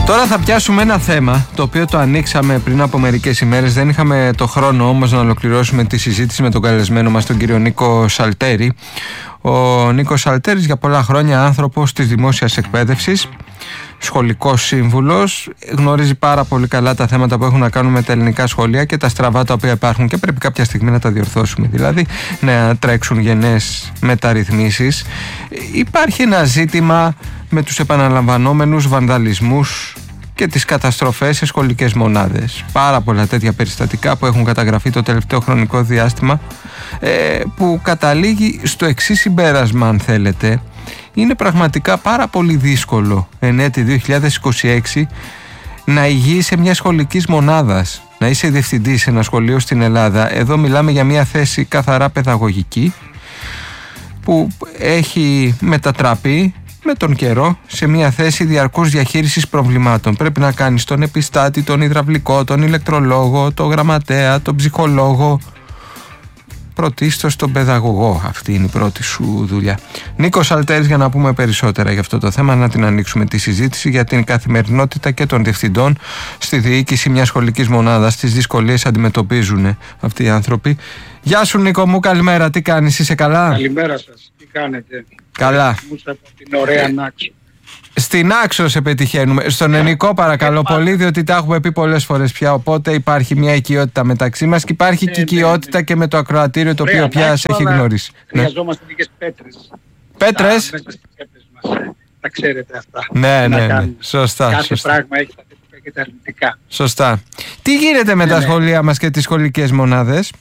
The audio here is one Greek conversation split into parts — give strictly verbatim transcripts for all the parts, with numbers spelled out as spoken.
Τώρα θα πιάσουμε ένα θέμα το οποίο το ανοίξαμε πριν από μερικές ημέρες. Δεν είχαμε το χρόνο όμως να ολοκληρώσουμε τη συζήτηση με τον καλεσμένο μας, τον κύριο Νίκο Σαλτέρη. Ο Νίκος Σαλτέρης για πολλά χρόνια άνθρωπος της δημόσιας εκπαίδευσης, σχολικός σύμβουλος, γνωρίζει πάρα πολύ καλά τα θέματα που έχουν να κάνουν με τα ελληνικά σχολεία και τα στραβά τα οποία υπάρχουν και πρέπει κάποια στιγμή να τα διορθώσουμε, δηλαδή να τρέξουν γενναίες μεταρρυθμίσεις. Υπάρχει ένα ζήτημα με τους επαναλαμβανόμενους βανδαλισμούς και τις καταστροφές σε σχολικές μονάδες. Πάρα πολλά τέτοια περιστατικά που έχουν καταγραφεί το τελευταίο χρονικό διάστημα, ε, που καταλήγει στο εξής συμπέρασμα, αν θέλετε. Είναι πραγματικά πάρα πολύ δύσκολο εν έτη δύο χιλιάδες είκοσι έξι να ηγείσαι μια σχολικής μονάδας, να είσαι διευθυντής σε ένα σχολείο στην Ελλάδα. Εδώ μιλάμε για μια θέση καθαρά παιδαγωγική που έχει μετατραπεί με τον καιρό σε μια θέση διαρκούς διαχείρισης προβλημάτων. Πρέπει να κάνεις τον επιστάτη, τον υδραυλικό, τον ηλεκτρολόγο, τον γραμματέα, τον ψυχολόγο, πρωτίστως τον παιδαγωγό. Αυτή είναι η πρώτη σου δουλειά. Νίκος Σαλτέρης, για να πούμε περισσότερα για αυτό το θέμα, να την ανοίξουμε τη συζήτηση για την καθημερινότητα και των διευθυντών στη διοίκηση μιας σχολικής μονάδας, τις δυσκολίες αντιμετωπίζουν αυτοί οι άνθρωποι. Γεια σου Νίκο μου, καλημέρα, τι κάνεις, είσαι καλά? Καλημέρα σας, τι κάνετε? Καλά. Την ωραία Νάξο. Στην Άξο σε πετυχαίνουμε. Στον Ενικό παρακαλώ ε, πολύ, διότι τα έχουμε πει πολλές φορές πια. Οπότε υπάρχει μια οικειότητα μεταξύ μας και υπάρχει ε, και οικειότητα ναι, ναι. και με το ακροατήριο το οποίο πια σε έχει γνωρίσει. Χρειαζόμαστε ναι. λίγες πέτρες. Πέτρες? Τα, τα ξέρετε αυτά. Ναι, ναι, ναι. Σωστά. Κάθε σωστά. πράγμα έχει τα θετικά και τα αρνητικά. Σωστά. Τι γίνεται με ναι, τα ναι. σχολεία μας και τις σχολικές μονάδες?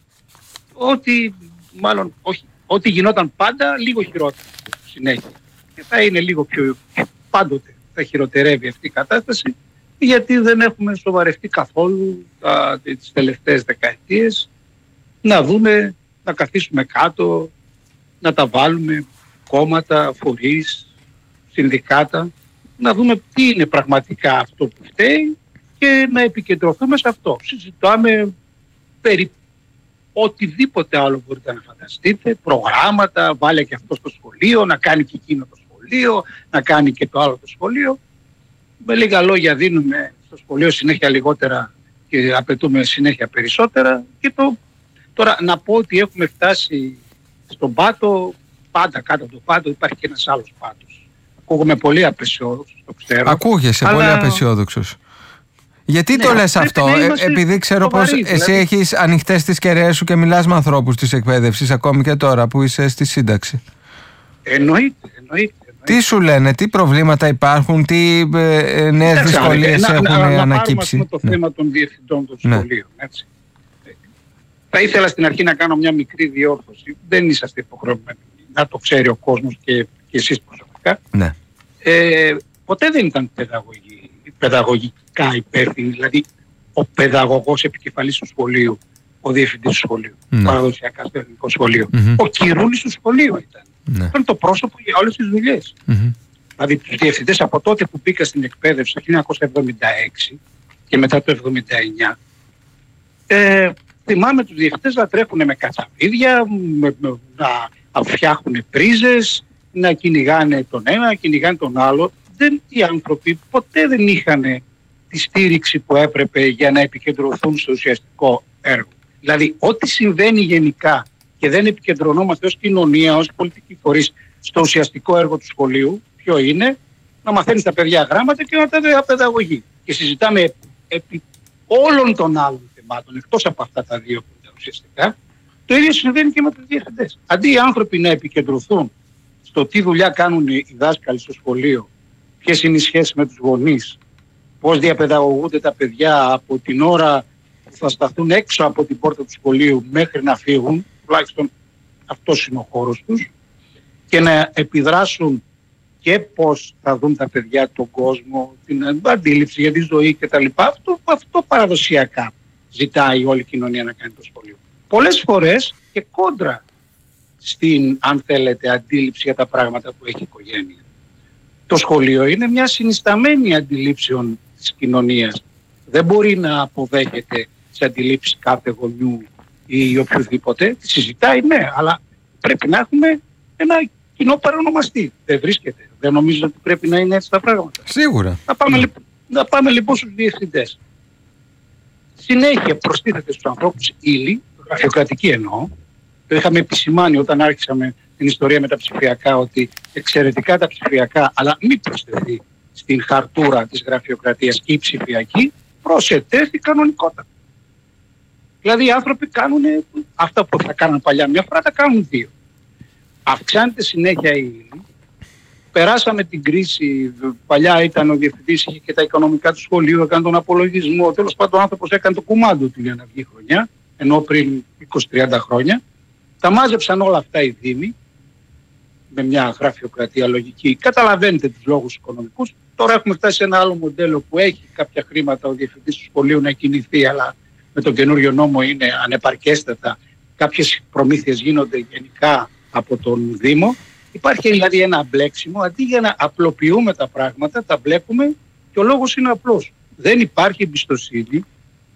Ό,τι, μάλλον, όχι, ό,τι γινόταν πάντα, λίγο χειρότερο συνέχεια. Και θα είναι λίγο πιο, πάντοτε θα χειροτερεύει αυτή η κατάσταση, γιατί δεν έχουμε σοβαρευτεί καθόλου α, τις τελευταίες δεκαετίες να δούμε, να καθίσουμε κάτω, να τα βάλουμε κόμματα, φορείς, συνδικάτα, να δούμε τι είναι πραγματικά αυτό που φταίει και να επικεντρωθούμε σε αυτό. Συζητάμε περί οτιδήποτε άλλο μπορείτε να φανταστείτε, προγράμματα, βάλε και αυτό στο σχολείο, να κάνει και εκείνο το σχολείο, να κάνει και το άλλο το σχολείο. Με λίγα λόγια δίνουμε στο σχολείο συνέχεια λιγότερα και απαιτούμε συνέχεια περισσότερα. Και το, τώρα να πω ότι έχουμε φτάσει στον πάτο, πάντα κάτω από το πάτο υπάρχει και ένας άλλος πάτος. Ακούγομαι πολύ απεσιόδοξος, το ξέρω. Ακούγεσαι αλλά... πολύ απεσιόδοξος. Γιατί ναι, το λες αυτό? Ε, επειδή ξέρω πως εσύ δηλαδή... έχεις ανοιχτές τις κεραίες σου και μιλάς με ανθρώπους της εκπαίδευσης ακόμη και τώρα που είσαι στη σύνταξη. Εννοείται, εννοείται. Τι σου λένε, τι προβλήματα υπάρχουν, τι ε, νέες δυσκολίες να, έχουν να, να, ανακύψει? Να πάρουμε το θέμα ναι. των διευθυντών των ναι. σχολείων. Έτσι. Θα ήθελα στην αρχή να κάνω μια μικρή διόρθωση. Δεν είσαστε υποχρεωμένοι να το ξέρει ο κόσμος και, και εσείς προσωπικά. Ναι. Ε, ποτέ δεν ήταν παιδαγωγή, παιδαγωγικά υπεύθυνοι, δηλαδή ο παιδαγωγός επικεφαλής του σχολείου, ο διευθυντής του σχολείου, ναι. παραδοσιακά στο ελληνικό σχολείο. Mm-hmm. Ο κυρούλης του σχολείου ήταν. Ναι. Ήταν το πρόσωπο για όλες τις δουλειές. Mm-hmm. Δηλαδή τους διευθυντές από τότε που μπήκα στην εκπαίδευση το χίλια εννιακόσια εβδομήντα έξι και μετά το εβδομήντα εννιά, ε, θυμάμαι τους διευθυντές να τρέχουν με κατσαβίδια, με, με, να φτιάχνουν πρίζες, να κυνηγάνε τον ένα, να κυνηγάνε τον άλλο. Δεν, οι άνθρωποι ποτέ δεν είχαν τη στήριξη που έπρεπε για να επικεντρωθούν στο ουσιαστικό έργο. Δηλαδή, ό,τι συμβαίνει γενικά και δεν επικεντρωνόμαστε ως κοινωνία, ως πολιτικοί φορείς στο ουσιαστικό έργο του σχολείου, ποιο είναι? Να μαθαίνεις τα παιδιά γράμματα και να τα παιδαγωγή. Και συζητάμε επί όλων των άλλων θεμάτων, εκτός από αυτά τα δύο που είναι ουσιαστικά, το ίδιο συμβαίνει και με τους διευθυντές. Αντί οι άνθρωποι να επικεντρωθούν στο τι δουλειά κάνουν οι δάσκαλοι στο σχολείο, ποιες είναι οι σχέσεις με τους γονείς, πώς διαπαιδαγωγούνται τα παιδιά από την ώρα που θα σταθούν έξω από την πόρτα του σχολείου μέχρι να φύγουν, τουλάχιστον αυτός είναι ο χώρος τους, και να επιδράσουν και πώς θα δουν τα παιδιά τον κόσμο, την αντίληψη για τη ζωή κτλ. Αυτό, αυτό παραδοσιακά ζητάει όλη η κοινωνία να κάνει το σχολείο. Πολλές φορές και κόντρα στην, αν θέλετε, αντίληψη για τα πράγματα που έχει η οικογένεια. Το σχολείο είναι μια συνισταμένη αντιλήψεων της κοινωνίας. Δεν μπορεί να αποδέχεται τις αντιλήψεις κάθε γονιού ή οποιοδήποτε. Τη συζητάει, ναι, αλλά πρέπει να έχουμε ένα κοινό παρονομαστή. Δεν βρίσκεται. Δεν νομίζω ότι πρέπει να είναι έτσι τα πράγματα. Σίγουρα. Να πάμε, λοιπόν, Να πάμε λοιπόν στους διευθυντές. Συνέχεια προστίθεται στους ανθρώπους ύλη, γραφειοκρατική εννοώ. Το είχαμε επισημάνει όταν άρχισαμε την ιστορία με τα ψηφιακά, ότι εξαιρετικά τα ψηφιακά, αλλά μην προσθεθεί στην χαρτούρα της γραφειοκρατίας η ψηφιακή, προσετέθη κανονικότατα. Δηλαδή οι άνθρωποι κάνουν αυτά που θα κάνουν παλιά μια φορά, τα κάνουν δύο. Αυξάνεται συνέχεια η ύλη. Περάσαμε την κρίση, παλιά ήταν ο διευθυντής, είχε και τα οικονομικά του σχολείου, έκανε τον απολογισμό. Τέλος πάντων, ο άνθρωπος έκανε το κουμάντο του για να βγει χρονιά, ενώ πριν είκοσι με τριάντα χρόνια. Τα μάζεψαν όλα αυτά οι δήμοι, με μια γραφειοκρατία λογική. Καταλαβαίνετε τους λόγους οικονομικούς. Τώρα έχουμε φτάσει σε ένα άλλο μοντέλο που έχει κάποια χρήματα ο διευθυντής του σχολείου να κινηθεί, αλλά με τον καινούριο νόμο είναι ανεπαρκέστατα. Κάποιες προμήθειες γίνονται γενικά από τον Δήμο. Υπάρχει δηλαδή ένα μπλέξιμο, αντί για να απλοποιούμε τα πράγματα, τα μπλέκουμε και ο λόγος είναι απλός. Δεν υπάρχει εμπιστοσύνη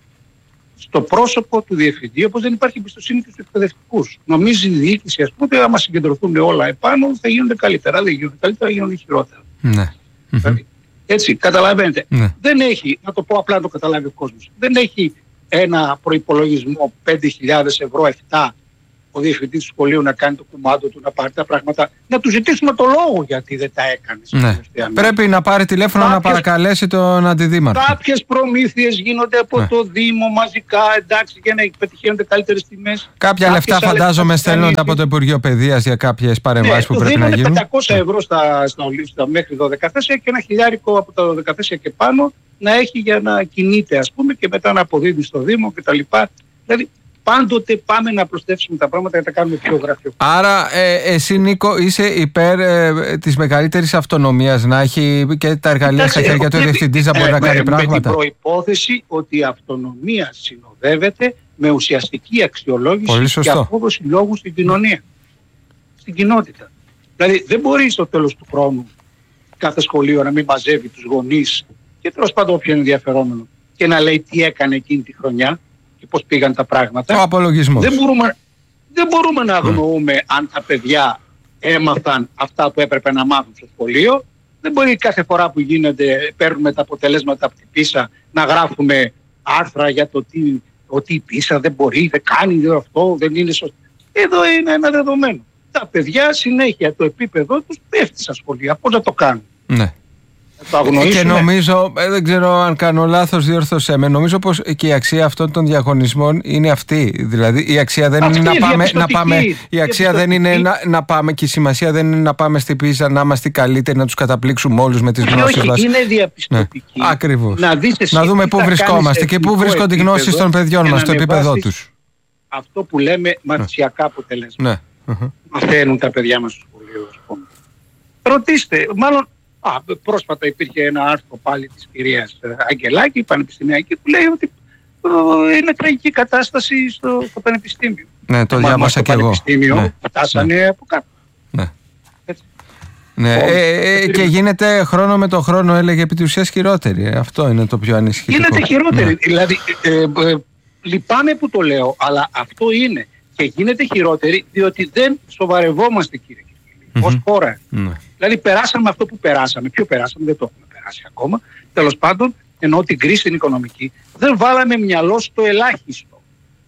στο πρόσωπο του διευθυντή, όπως δεν υπάρχει εμπιστοσύνη και στους εκπαιδευτικούς. Νομίζει η διοίκηση, ας πούμε, ότι άμα συγκεντρωθούν όλα επάνω θα γίνονται καλύτερα. Δεν γίνονται καλύτερα, γίνονται χειρότερα. Ναι. Δηλαδή, έτσι, καταλαβαίνετε. Ναι. Δεν έχει, να το πω απλά να το καταλάβει ο κόσμος, δεν έχει ένα προϋπολογισμό πέντε χιλιάδες ευρώ, επτά, ο διευθυντής του σχολείου να κάνει το κουμάντο του, να πάρει τα πράγματα, να του ζητήσουμε το λόγο γιατί δεν τα έκανε. Ναι. Πρέπει να πάρει τηλέφωνο κάποιες, να παρακαλέσει τον αντιδήμαρχο. Κάποιες προμήθειες γίνονται από ναι. το Δήμο μαζικά, εντάξει, για να πετυχαίνονται καλύτερες τιμές. Κάποια λεφτά φαντάζομαι στέλνονται από το Υπουργείο Παιδείας για κάποιες παρεμβάσεις ναι, που πρέπει να γίνουν. πεντακόσια ευρώ στα, στα, στα μέχρι το δεκατέσσερα και ένα χιλιάρικο από το δεκατέσσερα και πάνω να έχει για να κινείται, ας πούμε, και μετά να αποδίδει στο Δήμο κτλ. Δηλαδή, πάντοτε πάμε να προσθέσουμε τα πράγματα και να τα κάνουμε πιο γραφείο. Άρα ε, εσύ Νίκο είσαι υπέρ ε, της μεγαλύτερης αυτονομίας, να έχει και τα εργαλεία στα χέρια του διευθυντής να μπορεί να κάνει πράγματα. Με την προϋπόθεση ότι η αυτονομία συνοδεύεται με ουσιαστική αξιολόγηση και απόδοση λόγου στην κοινωνία, στην κοινότητα. Δηλαδή δεν μπορεί στο τέλος του χρόνου κάθε σχολείο να μην μαζεύει τους γονείς και τέλος πάντων όποιον ενδιαφερόμενο και να λέει τι έκανε εκείνη τη χρονιά και πώς πήγαν τα πράγματα. Ο απολογισμός. Δεν μπορούμε, δεν μπορούμε να αγνοούμε mm. αν τα παιδιά έμαθαν αυτά που έπρεπε να μάθουν στο σχολείο. Δεν μπορεί κάθε φορά που γίνεται, παίρνουμε τα αποτελέσματα από την πίσα να γράφουμε άρθρα για το τι, ότι η πίσα δεν μπορεί, δεν κάνει δεν αυτό, δεν είναι σωστό. Εδώ είναι ένα δεδομένο. Τα παιδιά συνέχεια το επίπεδο τους πέφτει στα σχολεία. Πώς να το κάνουν. Ναι. Και νομίζω, δεν ξέρω αν κάνω λάθος, διόρθωσέ με, νομίζω πως και η αξία αυτών των διαγωνισμών είναι αυτή. Δηλαδή η αξία δεν αυτή είναι να πάμε, να πάμε, η αξία δεν είναι να, να πάμε και η σημασία δεν είναι να πάμε στη πίζα, να είμαστε καλύτεροι, να τους καταπλήξουμε όλους με τις γνώσεις μας. Είναι διαπιστωτική. Ναι, ακριβώς. Να, να δούμε πού βρισκόμαστε και πού βρίσκονται οι γνώσεις των παιδιών μας στο επίπεδό τους. Αυτό που λέμε μαθησιακά αποτελέσματα. Μαθαίνουν τα παιδιά μας στο σχολείο, ας πούμε. Ρωτήστε, μάλλον. Α, πρόσφατα υπήρχε ένα άρθρο πάλι της κυρίας Αγγελάκη, πανεπιστημιακή, που λέει ότι ε, είναι τραγική κατάσταση στο, στο πανεπιστήμιο. Ναι, το διάβασα και εγώ. Στο πανεπιστήμιο ναι. φτάσανε ναι. από κάτω. Ναι. Έτσι. Ναι. Ε, ε, και γίνεται χρόνο με το χρόνο, έλεγε επί της ουσίας χειρότερη. Αυτό είναι το πιο ανησυχητικό. Γίνεται χειρότερη. Ναι. Δηλαδή, ε, ε, ε, λυπάμαι που το λέω, αλλά αυτό είναι. Και γίνεται χειρότερη διότι δεν σοβαρευόμαστε, κύριε mm-hmm. ως χώρα. Mm-hmm. Δηλαδή περάσαμε αυτό που περάσαμε. Ποιο περάσαμε, δεν το έχουμε περάσει ακόμα. Τέλος πάντων, ενώ την κρίση την οικονομική, δεν βάλαμε μυαλό στο ελάχιστο.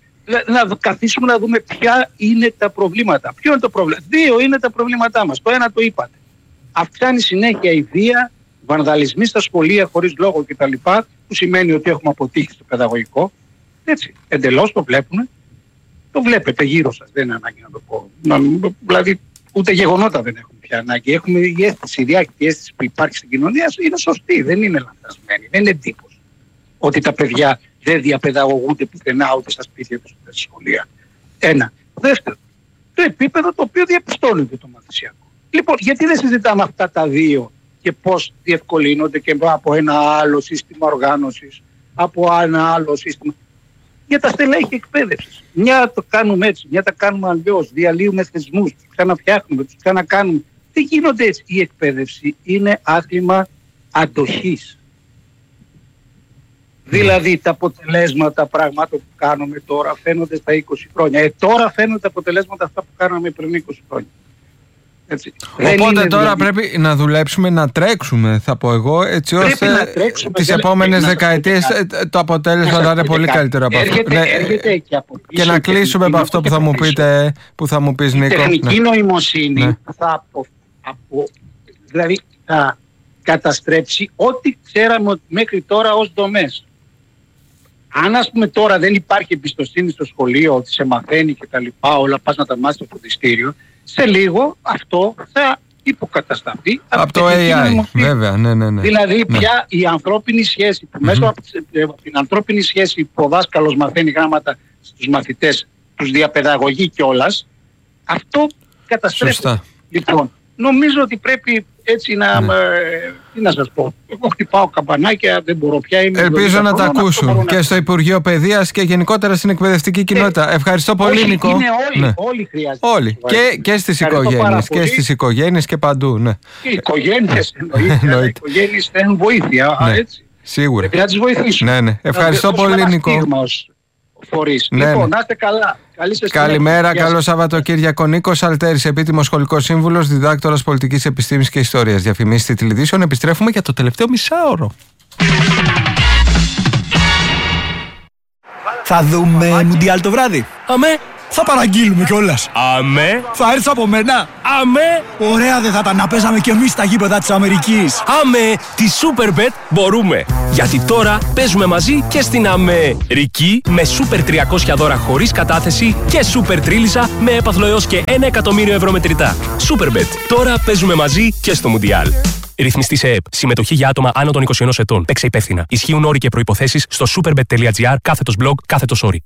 Να καθίσουμε να δούμε ποια είναι τα προβλήματα. Ποιο είναι το πρόβλημα. Δύο είναι τα προβλήματά μας. Το ένα το είπατε. Αυξάνει συνέχεια η βία, βανδαλισμοί στα σχολεία χωρίς λόγο κτλ. Που σημαίνει ότι έχουμε αποτύχει στο παιδαγωγικό. Έτσι, εντελώς το βλέπουμε. Το βλέπετε γύρω σας. Δεν είναι ανάγκη να το πω. Δηλαδή, ούτε γεγονότα δεν έχουμε πια ανάγκη. Έχουμε η αίσθηση, η διάκριτη αίσθηση που υπάρχει στην κοινωνία είναι σωστή, δεν είναι λανθασμένη, δεν είναι εντύπωση. Ότι τα παιδιά δεν διαπαιδαγωγούνται πουθενά ούτε στα σπίτια τους ούτε στα σχολεία. Ένα. Δεύτερο, το επίπεδο το οποίο διαπιστώνεται το μαθησιακό. Λοιπόν, γιατί δεν συζητάμε αυτά τα δύο και πώς διευκολύνονται και από ένα άλλο σύστημα οργάνωσης, από ένα άλλο σύστημα. Για τα στελέχη εκπαίδευσης. Μια το κάνουμε έτσι, μια τα κάνουμε αλλιώς. Διαλύουμε θεσμούς, τους ξαναφτιάχνουμε, τους ξανακάνουμε. Δεν γίνονται έτσι. Η εκπαίδευση είναι άθλημα αντοχής. Mm. Δηλαδή τα αποτελέσματα πραγμάτων που κάνουμε τώρα φαίνονται στα είκοσι χρόνια. Ε, τώρα φαίνονται τα αποτελέσματα αυτά που κάναμε πριν είκοσι χρόνια. Έτσι. Οπότε τώρα δηλαδή... πρέπει να δουλέψουμε, να τρέξουμε, θα πω εγώ, έτσι ώστε τις επόμενες δεκαετίες το αποτέλεσμα θα είναι πολύ καλύτερο από αυτό. Έρχεται, ναι. έρχεται και, από και να κλείσουμε από αυτό που θα μου πείτε, που θα μου πεις, Νίκο. Η τεχνική ναι. νοημοσύνη ναι. θα, απο, απο, δηλαδή θα καταστρέψει ό,τι ξέραμε μέχρι τώρα ως δομές. Αν ας πούμε τώρα δεν υπάρχει εμπιστοσύνη στο σχολείο, ότι σε μαθαίνει και τα λοιπά, όλα πας να τα μάθεις στο φροντιστήριο, σε λίγο αυτό θα υποκατασταθεί από, από το έι άι, βέβαια, ναι, ναι, ναι. Δηλαδή ναι. πια η ανθρώπινη σχέση, που mm-hmm. μέσα από την ανθρώπινη σχέση που ο δάσκαλος μαθαίνει γράμματα στους μαθητές, τους διαπαιδαγωγεί κιόλας, αυτό καταστρέφεται. Λοιπόν, νομίζω ότι πρέπει έτσι να, ναι. ε, τι να σας πω, εγώ χτυπάω καμπανάκια, δεν μπορώ πια. Είμαι Ελπίζω να τα ακούσουν και να... στο Υπουργείο Παιδείας και γενικότερα στην εκπαιδευτική κοινότητα. Ε, Ευχαριστώ πολύ, όχι, Νίκο. Είναι όλοι, ναι. όλοι χρειάζεται. Όλοι. Και, και στις οικογένειες, και στις οικογένειες και παντού. Ναι. Και οι οικογένειες εννοείται. Οι οικογένειες θέλουν βοήθεια, ναι. έτσι. Σίγουρα. Πρέπει να τις βοηθήσουμε. Ναι, ναι. Ευχαριστώ πολύ, Νίκο. Φορείς. Ναι, λοιπόν, ναι. να είστε καλά. Καλημέρα, καλό Σαββατοκύριακο. Νίκος Σαλτέρης, επίτιμος σχολικός σύμβουλος, διδάκτορας πολιτικής επιστήμης και ιστορίας. Διαφημίσεις τηλεοπτικών. Επιστρέφουμε για το τελευταίο μισάωρο. Θα δούμε Μουντιάλ το βράδυ. Αμέ. Θα παραγγείλουμε κιόλας. Αμέ. Θα έρθεις από μένα. Αμέ. Ωραία δεν θα ήταν να παίζαμε κι εμείς στα γήπεδα της Αμερικής. Αμέ. Τη Superbet μπορούμε. Γιατί τώρα παίζουμε μαζί και στην Αμερική με Super τριακόσια δώρα χωρίς κατάθεση και Super Τρίλισσα με έπαθλο έως και ένα εκατομμύριο ευρώ μετρητά. Superbet. Τώρα παίζουμε μαζί και στο Μουντιάλ. Ρυθμιστή σε ΕΕΠ. Συμμετοχή για άτομα άνω των είκοσι ενός ετών. Παίξε υπεύθυνα. Ισχύουν όροι και προϋποθέσεις στο superbet.gr κάθετος blog κάθετος όροι.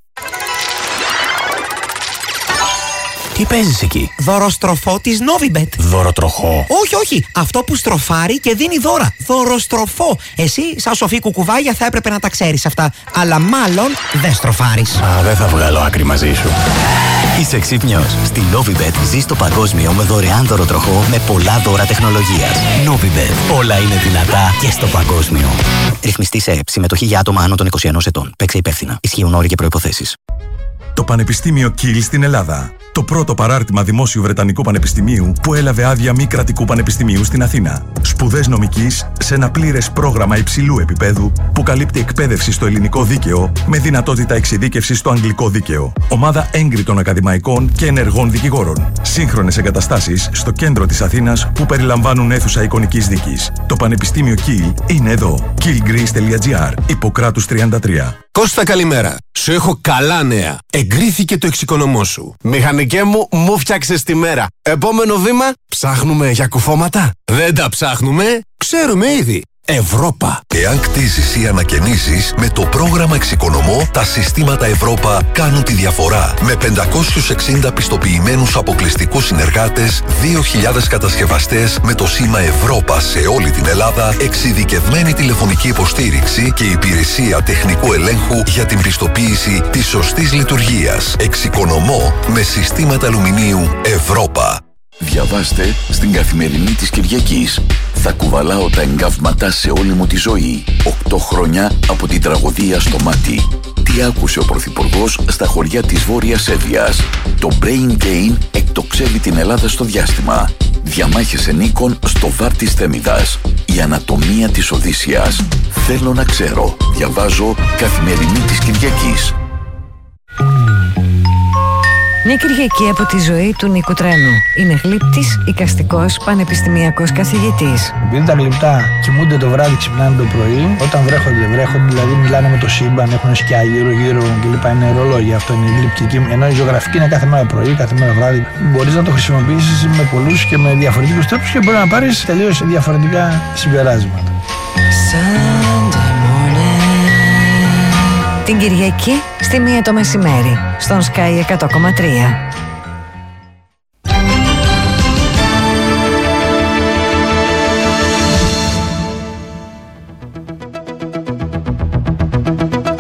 Τι παίζεις εκεί? Δωροστροφό της Novibet. Δωροτροχό? Όχι, όχι. Αυτό που στροφάρει και δίνει δώρα. Δωροστροφό. Εσύ, σαν σοφή κουκουβάγια, θα έπρεπε να τα ξέρεις αυτά. Αλλά μάλλον δεν στροφάρεις. Α, δεν θα βγάλω άκρη μαζί σου. Είσαι ξύπνιος. Στη Novibet ζεις το παγκόσμιο με δωρεάν δωροτροχό με πολλά δώρα τεχνολογίας. Novibet. Όλα είναι δυνατά και στο παγκόσμιο. Ρυθμιστή σε ΕΕΠ. Συμμετοχή για άτομα άνω των είκοσι ενός ετών. Παίξε υπεύθυνα. Ισχύουν όροι και προϋποθέσεις. Το Πανεπιστήμιο Kiel στην Ελλάδα. Το πρώτο παράρτημα δημόσιου Βρετανικού Πανεπιστημίου που έλαβε άδεια μη κρατικού πανεπιστημίου στην Αθήνα. Σπουδές νομικής σε ένα πλήρες πρόγραμμα υψηλού επίπεδου που καλύπτει εκπαίδευση στο ελληνικό δίκαιο με δυνατότητα εξειδίκευσης στο αγγλικό δίκαιο. Ομάδα έγκριτων ακαδημαϊκών και ενεργών δικηγόρων. Σύγχρονες εγκαταστάσεις στο κέντρο της Αθήνας που περιλαμβάνουν αίθουσα εικονικής δίκης. Το Πανεπιστήμιο Kiel είναι εδώ. kiel greece τελεία gr. Ιπποκράτους τριάντα τρία. Κώστα, καλημέρα. Σου έχω καλά νέα. Εγκρίθηκε το εξοικονομώ σου. Μηχανικέ μου, μου φτιάξες τη μέρα. Επόμενο βήμα, ψάχνουμε για κουφώματα. Δεν τα ψάχνουμε, ξέρουμε ήδη. Ευρώπα. Εάν κτίσεις ή ανακαινήσεις, με το πρόγραμμα Εξοικονομώ, τα συστήματα Ευρώπα κάνουν τη διαφορά. Με πεντακόσιους εξήντα πιστοποιημένους αποκλειστικούς συνεργάτες, δύο χιλιάδες κατασκευαστές με το σήμα Ευρώπα σε όλη την Ελλάδα, εξειδικευμένη τηλεφωνική υποστήριξη και υπηρεσία τεχνικού ελέγχου για την πιστοποίηση της σωστής λειτουργίας. Εξοικονομώ με συστήματα αλουμινίου Ευρώπα. Διαβάστε στην Καθημερινή της Κυριακής. Θα κουβαλάω τα εγκαύματα σε όλη μου τη ζωή. Οκτώ χρόνια από την τραγωδία στο μάτι. Τι άκουσε ο Πρωθυπουργός στα χωριά της Βόρειας Εύβοιας. Το Brain Gain εκτοξεύει την Ελλάδα στο διάστημα. Διαμάχες ενίκων στο βάρ της Θέμιδας. Η ανατομία της Οδύσσιας. Θέλω να ξέρω. Διαβάζω Καθημερινή της Κυριακής. Μια Κυριακή από τη ζωή του Νίκου Τρένου. Είναι γλύπτης, εικαστικός, πανεπιστημιακός καθηγητής. Επειδή τα γλυπτά κοιμούνται το βράδυ, ξυπνάνε το πρωί, όταν βρέχονται, βρέχονται, δηλαδή μιλάνε με το σύμπαν, έχουν σκιά γύρω-γύρω κλπ. Είναι ρολόγια, αυτό είναι η γλυπτική. Ενώ η ζωγραφική είναι κάθε μέρα πρωί, κάθε μέρα βράδυ. Μπορείς να το χρησιμοποιήσεις με πολλούς και με διαφορετικούς τρόπους και μπορεί να πάρεις τελείως διαφορετικά συμπεράσματα. Την Κυριακή στη μία το μεσημέρι στον Sky εκατό κόμμα τρία.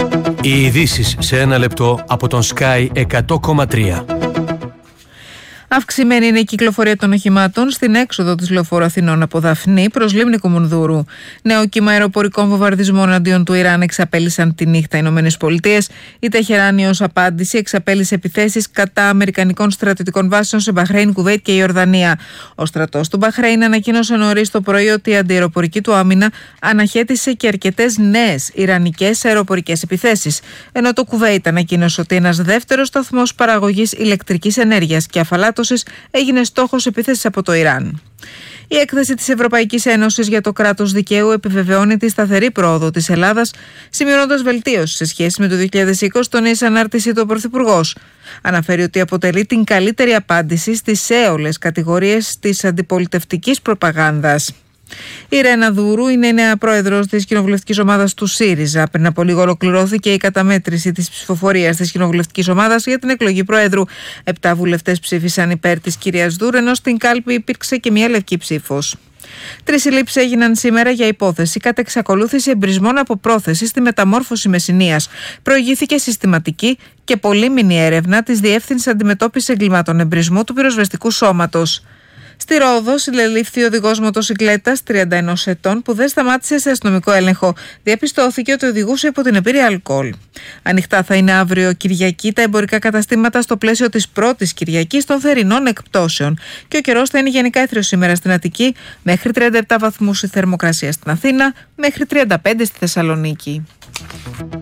Οι ειδήσεις σε ένα λεπτό από τον Sky εκατό κόμμα τρία. Αυξημένη είναι η κυκλοφορία των οχημάτων στην έξοδο της Λεωφόρου Αθηνών από Δαφνή προς Λίμνη Κουμουνδούρου. Νέο κύμα αεροπορικών βομβαρδισμών αντίον του Ιράν εξαπέλυσαν τη νύχτα οι Ηνωμένες Πολιτείες. Η Τεχεράνη ως απάντηση εξαπέλυσε επιθέσεις κατά αμερικανικών στρατιωτικών βάσεων σε Μπαχρέιν, Κουβέιτ και Ιορδανία. Ο στρατός του Μπαχρέιν ανακοίνωσε νωρίς το πρωί ότι η αντιαεροπορική του άμυνα αναχέτησε και αρκετές νέες ιρανικές αεροπορικές επιθέσεις. Ενώ το Κουβέιτ ανακοίνωσε ότι ένας δεύτερος σταθμός παραγωγής ηλεκτρικής ενέργειας και αφαλάτωσης έγινε στόχος επίθεσης από το Ιράν. Η έκθεση της Ευρωπαϊκής Ένωσης για το κράτος δικαίου επιβεβαιώνει τη σταθερή πρόοδο της Ελλάδας, σημειώνοντας βελτίωση σε σχέση με το δύο χιλιάδες είκοσι, τονίζει σε ανάρτηση του Πρωθυπουργός. Αναφέρει ότι αποτελεί την καλύτερη απάντηση στις έολες κατηγορίες της αντιπολιτευτικής προπαγάνδας. Η Ρένα Δούρου είναι η νέα πρόεδρος της κοινοβουλευτικής ομάδας του ΣΥΡΙΖΑ. Πριν από λίγο ολοκληρώθηκε η καταμέτρηση της ψηφοφορίας της κοινοβουλευτικής ομάδας για την εκλογή προέδρου. Επτά βουλευτές ψήφισαν υπέρ της κυρίας Δούρου, ενώ στην κάλπη υπήρξε και μια λευκή ψήφος. Τρεις συλλήψεις έγιναν σήμερα για υπόθεση κατά εξακολούθηση εμπρισμών από πρόθεση στη μεταμόρφωση Μεσσηνίας. Προηγήθηκε συστηματική και πολύμηνη έρευνα της Διεύθυνσης Αντιμετώπισης Εγκλημάτων Εμπρισμού του Πυροσβεστικού Σώματος. Στη Ρόδο συλλελήφθη ο οδηγός μοτοσικλέτας τριάντα ένα ετών που δεν σταμάτησε σε αστυνομικό έλεγχο. Διαπιστώθηκε ότι οδηγούσε υπό την επίρρεια αλκοόλ. Ανοιχτά θα είναι αύριο Κυριακή τα εμπορικά καταστήματα στο πλαίσιο της πρώτης Κυριακής των θερινών εκπτώσεων. Και ο καιρός θα είναι γενικά έθριος σήμερα στην Αττική, μέχρι τριάντα επτά βαθμούς η θερμοκρασία στην Αθήνα, μέχρι τριάντα πέντε στη Θεσσαλονίκη.